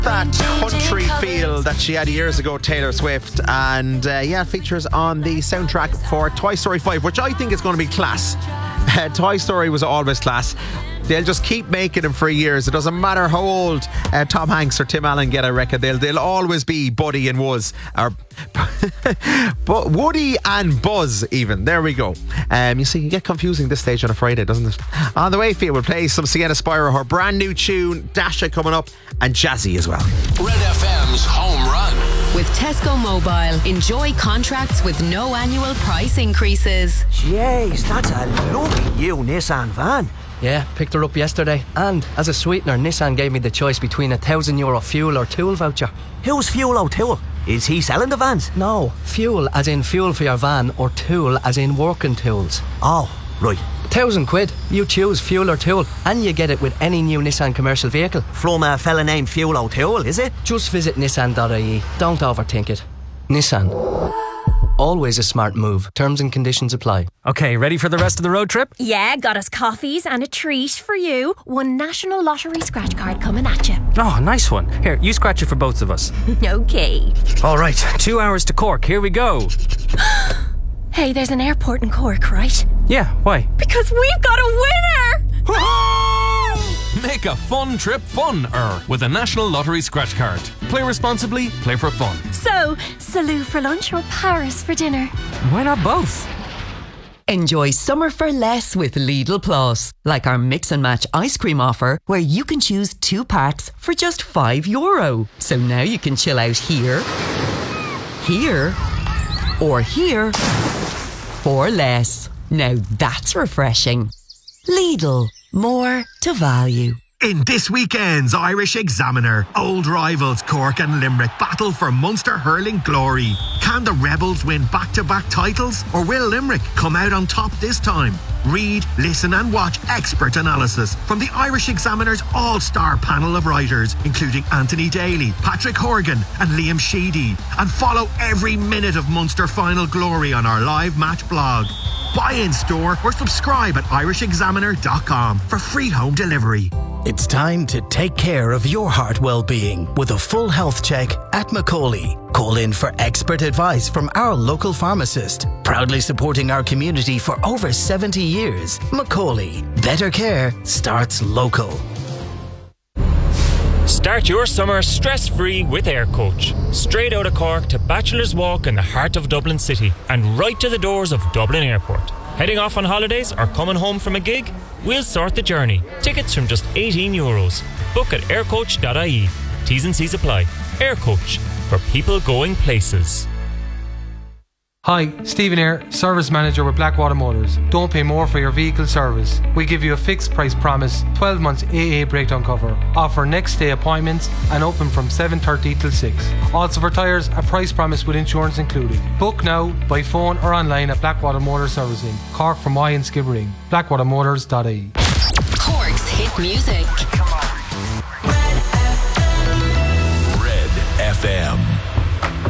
That country feel that she had years ago, Taylor Swift, and features on the soundtrack for Toy Story 5, which I think is going to be class. Toy Story was always class. They'll just keep making them for years. It doesn't matter how old Tom Hanks or Tim Allen get, I reckon. They'll always be Buddy and Woody and Buzz even. There we go. You see, you get confusing this stage on a Friday, doesn't it? On the way for you, we'll play some Sienna Spyro, her brand new tune, Dasha coming up, and Jazzy as well. Red FM's Home Run. With Tesco Mobile, enjoy contracts with no annual price increases. Jeez, that's a lovely new Nissan van. Yeah, picked her up yesterday. And as a sweetener, Nissan gave me the choice between €1,000 fuel or tool voucher. Who's Fuel O'Toole? Is he selling the vans? No, fuel as in fuel for your van, or tool as in working tools. Oh, right. £1,000. You choose fuel or tool, and you get it with any new Nissan commercial vehicle. From a fella named Fuel O'Toole, is it? Just visit nissan.ie. Don't overthink it. Nissan. Always a smart move. Terms and conditions apply. Okay, ready for the rest of the road trip? Yeah, got us coffees and a treat for you. One National Lottery scratch card coming at you. Oh, nice one. Here, you scratch it for both of us. Okay. All right, 2 hours to Cork. Here we go. Hey, there's an airport in Cork, right? Yeah, why? Because we've got a winner! Make a fun trip fun-er with a National Lottery scratch card. Play responsibly, play for fun. So, Salou for lunch or Paris for dinner? Why not both? Enjoy summer for less with Lidl Plus. Like our mix and match ice cream offer, where you can choose 2 packs for just €5. So now you can chill out here, or here for less. Now that's refreshing. Lidl. More to value. In this weekend's Irish Examiner, old rivals Cork and Limerick battle for Munster hurling glory. Can the Rebels win back-to-back titles, or will Limerick come out on top this time? Read, listen and watch expert analysis from the Irish Examiner's all-star panel of writers, including Anthony Daly, Patrick Horgan and Liam Sheedy, and follow every minute of Munster final glory on our live match blog. Buy in store or subscribe at irishexaminer.com for free home delivery. It's time to take care of your heart well-being with a full health check at Macaulay. Call in for expert advice from our local pharmacist. Proudly supporting our community for over 70 years. Macaulay. Better care starts local. Start your summer stress-free with Air Coach. Straight out of Cork to Bachelor's Walk in the heart of Dublin City and right to the doors of Dublin Airport. Heading off on holidays or coming home from a gig? We'll sort the journey. Tickets from just €18. Book at aircoach.ie. T's and C's apply. Air Coach, for people going places. Hi, Stephen here, Service Manager with Blackwater Motors. Don't pay more for your vehicle service. We give you a fixed price promise, 12 months AA breakdown cover, offer next day appointments and open from 7:30 till 6. Also for tyres, a price promise with insurance included. Book now by phone or online at Blackwater Motors Servicing, Cork from Y and Skibbereen. BlackwaterMotors.ie. Cork's hit music. Red FM.